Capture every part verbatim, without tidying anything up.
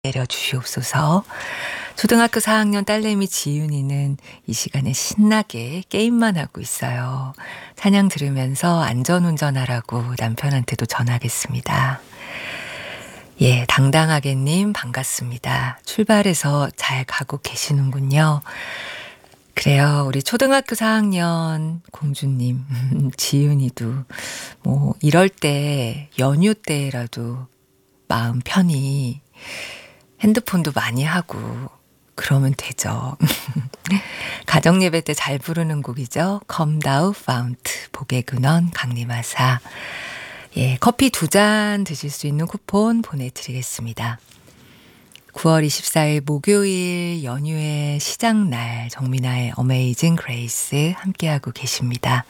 내려주시옵소서. 초등학교 사 학년 딸내미 지윤이는 이 시간에 신나게 게임만 하고 있어요. 찬양 들으면서 안전운전하라고 남편한테도 전하겠습니다. 예, 당당하게님 반갑습니다. 출발해서 잘 가고 계시는군요. 그래요. 우리 초등학교 사 학년 공주님, 지윤이도 뭐 이럴 때 연휴 때라도 마음 편히 핸드폰도 많이 하고 그러면 되죠. 가정예배 때 잘 부르는 곡이죠. Come Thou Fount, 복의 근원 강림하사. 예, 커피 두 잔 드실 수 있는 쿠폰 보내드리겠습니다. 구월 이십사일 목요일 연휴의 시작날 정민아의 어메이징 그레이스 함께하고 계십니다.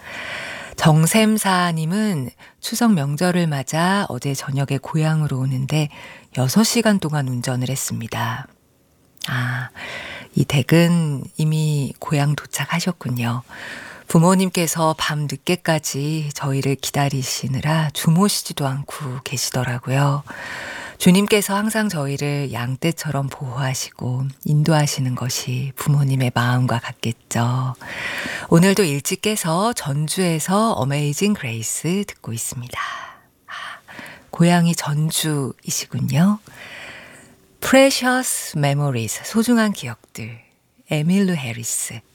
정샘사님은 추석 명절을 맞아 어제 저녁에 고향으로 오는데 여섯 시간 동안 운전을 했습니다. 아, 이 댁은 이미 고향 도착하셨군요. 부모님께서 밤 늦게까지 저희를 기다리시느라 주무시지도 않고 계시더라고요. 주님께서 항상 저희를 양떼처럼 보호하시고 인도하시는 것이 부모님의 마음과 같겠죠. 오늘도 일찍 깨서 전주에서 어메이징 그레이스 듣고 있습니다. 아, 고향이 전주이시군요. Precious Memories, 소중한 기억들, 에밀루 해리스.